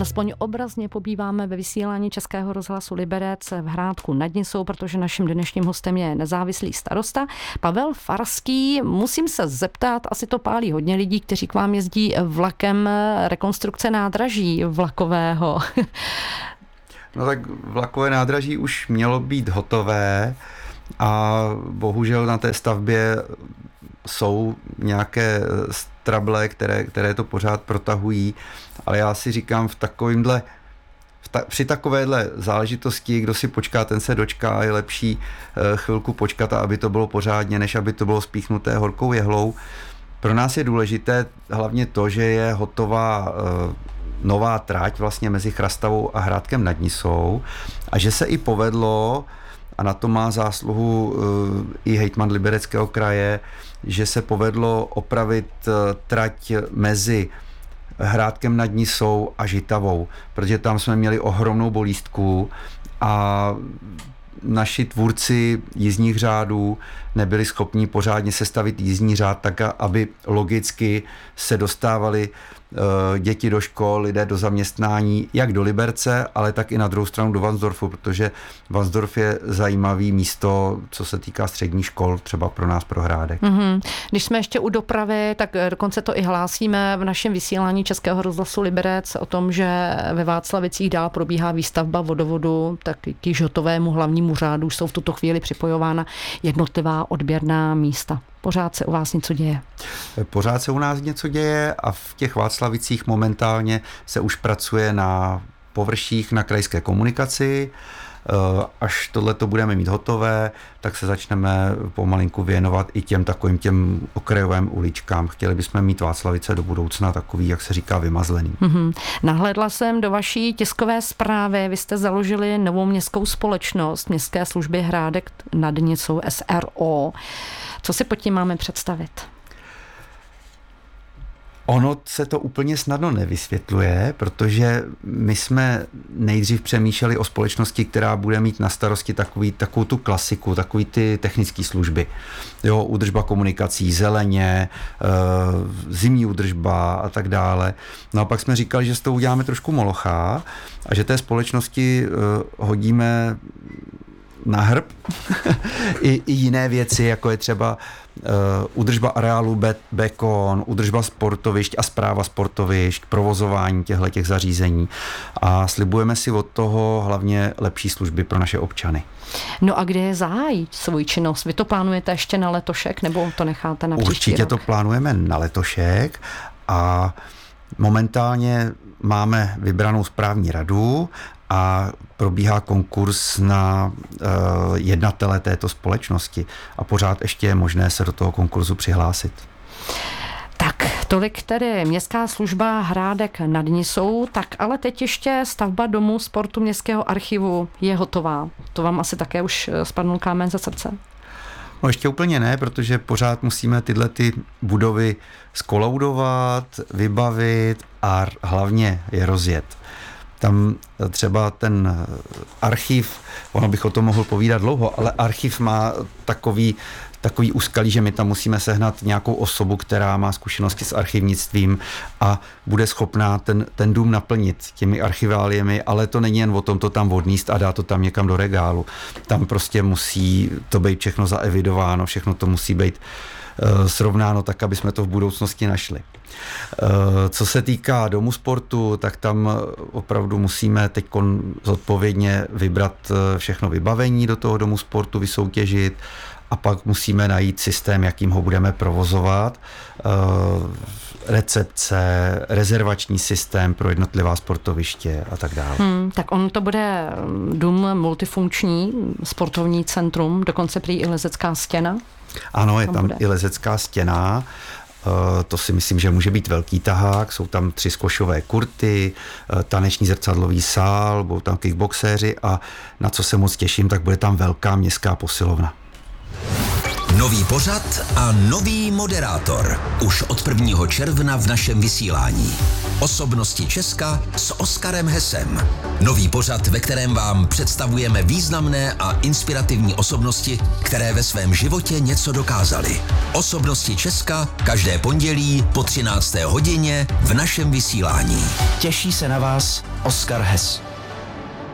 alespoň obrazně pobýváme ve vysílání Českého rozhlasu Liberec v Hrádku nad Nisou, protože naším dnešním hostem je nezávislý starosta Pavel Farský. Musím se zeptat, asi to pálí hodně lidí, kteří k vám jezdí vlakem, rekonstrukce nádraží vlakového. No tak vlakové nádraží už mělo být hotové a bohužel na té stavbě jsou nějaké trable, které to pořád protahují, ale já si říkám při takovéhle záležitosti, kdo si počká, ten se dočká, je lepší chvilku počkat, aby to bylo pořádně, než aby to bylo spíchnuté horkou jehlou. Pro nás je důležité hlavně to, že je hotová nová trať vlastně mezi Chrastavou a Hrádkem nad Nisou a že se i povedlo, a na to má zásluhu i hejtman Libereckého kraje, že se povedlo opravit trať mezi Hrádkem nad Nisou a Žitavou, protože tam jsme měli ohromnou bolístku a naši tvůrci jízdních řádů nebyli schopni pořádně sestavit jízdní řád tak, aby logicky se dostávali děti do škol, lidé do zaměstnání, jak do Liberce, ale tak i na druhou stranu do Varnsdorfu, protože Varnsdorf je zajímavý místo, co se týká středních škol, třeba pro nás, pro Hrádek. Když jsme ještě u dopravy, tak dokonce to i hlásíme v našem vysílání Českého rozhlasu Liberec o tom, že ve Václavicích dál probíhá výstavba vodovodu, tak k již hotovému hlavnímu řádu jsou v tuto chvíli připojována jednotlivá odběrná místa. Pořád se u vás něco děje? Pořád se u nás něco děje a v těch Václavicích momentálně se už pracuje na površích na krajské komunikaci. Až tohleto budeme mít hotové, tak se začneme pomalinku věnovat i těm okrajovým uličkám. Chtěli bychom mít Václavice do budoucna takový, jak se říká, vymazlený. Nahlédla jsem do vaší tiskové zprávy. Vy jste založili novou městskou společnost Městské služby Hrádek nad Nisou SRO. Co si pod tím máme představit? Ono se to úplně snadno nevysvětluje, protože my jsme nejdřív přemýšleli o společnosti, která bude mít na starosti takovou tu klasiku, takový ty technické služby. Jo, údržba komunikací, zeleně, zimní údržba a tak dále. No a pak jsme říkali, že s toho uděláme trošku molocha a že té společnosti hodíme na hrb i jiné věci, jako je třeba údržba areálu Bekon, údržba sportovišť a správa sportovišť, provozování těch zařízení. A slibujeme si od toho hlavně lepší služby pro naše občany. No a kde je zahájit svou činnost? Vy to plánujete ještě na letošek, nebo to necháte na příští Určitě rok? To plánujeme na letošek a momentálně máme vybranou správní radu a probíhá konkurs na jednatele této společnosti a pořád ještě je možné se do toho konkurzu přihlásit. Tak, tolik tedy Městská služba Hrádek nad Nisou, tak ale teď ještě stavba domu sportu Městského archivu je hotová. To vám asi také už spadnul kámen ze srdce? No ještě úplně ne, protože pořád musíme tyhle budovy skoloudovat, vybavit a hlavně je rozjet. Tam třeba ten archiv, ono bych o tom mohl povídat dlouho, ale archiv má takový úskalí, že my tam musíme sehnat nějakou osobu, která má zkušenosti s archivnictvím a bude schopná ten dům naplnit těmi archiváliemi, ale to není jen o tom to tam odníst a dát to tam někam do regálu. Tam prostě musí to být všechno zaevidováno, všechno to musí být srovnáno tak, aby jsme to v budoucnosti našli. Co se týká domu sportu, tak tam opravdu musíme teď zodpovědně vybrat všechno vybavení do toho domu sportu, vysoutěžit a pak musíme najít systém, jakým ho budeme provozovat. Recepce, rezervační systém pro jednotlivá sportoviště a tak dále. Tak on to bude dům multifunkční, sportovní centrum, dokonce prý i lezecká stěna. Ano, je tam i lezecká stěna. To si myslím, že může být velký tahák. Jsou tam 3 skvošové kurty, taneční zrcadlový sál, budou tam kickboxéři a na co se moc těším, tak bude tam velká městská posilovna. Nový pořad a nový moderátor. Už od 1. června v našem vysílání. Osobnosti Česka s Oskarem Hessem. Nový pořad, ve kterém vám představujeme významné a inspirativní osobnosti, které ve svém životě něco dokázaly. Osobnosti Česka každé pondělí po 13. hodině v našem vysílání. Těší se na vás Oskar Hess.